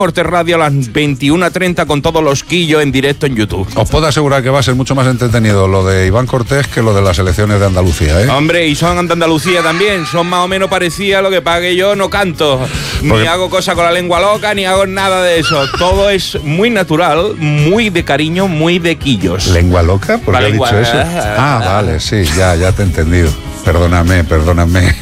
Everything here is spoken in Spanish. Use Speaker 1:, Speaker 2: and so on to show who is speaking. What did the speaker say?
Speaker 1: Cortés Radio a las 21:30 con todos los quillos en directo en YouTube.
Speaker 2: Os puedo asegurar que va a ser mucho más entretenido lo de Iván Cortés que lo de las elecciones de Andalucía, ¿eh?
Speaker 1: Hombre, y son de Andalucía también, son más o menos parecidas, lo que pasa que yo no canto, ni hago cosas con la lengua loca, ni hago nada de eso. Todo es muy natural, muy de cariño, muy de quillos.
Speaker 2: ¿Lengua loca? ¿Por qué ha dicho eso? Ah, vale, sí, ya te he entendido. Perdóname.